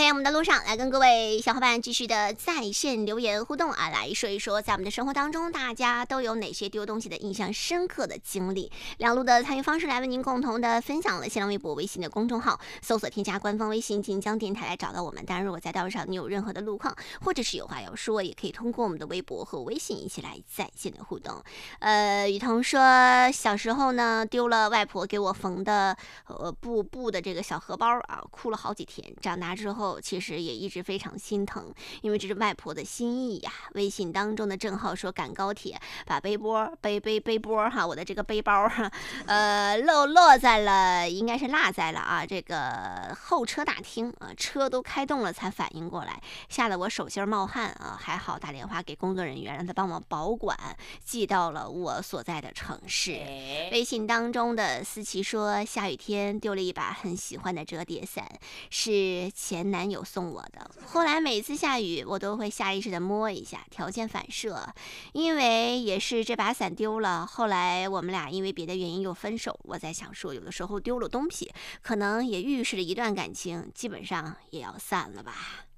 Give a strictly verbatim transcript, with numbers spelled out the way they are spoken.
OK， 我们的路上来跟各位小伙伴继续的在线留言互动啊，来说一说在我们的生活当中，大家都有哪些丢东西的印象深刻的经历？两路的参与方式来为您共同的分享了。新浪微博、微信的公众号搜索添加官方微信晋江电台来找到我们。当然，如果在道路上你有任何的路况，或者是有话要说，也可以通过我们的微博和微信一起来在线的互动。呃，雨桐说，小时候呢丢了外婆给我缝的呃布布的这个小荷包啊，哭了好几天。长大之后。后其实也一直非常心疼，因为这是外婆的心意呀。微信当中的郑浩说赶高铁，把背包背背背包哈，我的这个背包哈，呃落落在了，应该是落在了啊这个候车大厅啊，车都开动了才反应过来，吓得我手心冒汗啊，还好打电话给工作人员，让他帮我保管，寄到了我所在的城市。微信当中的思琪说，下雨天丢了一把很喜欢的折叠伞，是前男友送我的，后来每次下雨我都会下意识的摸一下，条件反射。因为也是这把伞丢了，后来我们俩因为别的原因又分手。我在想说，有的时候丢了东西可能也预示着一段感情基本上也要散了吧。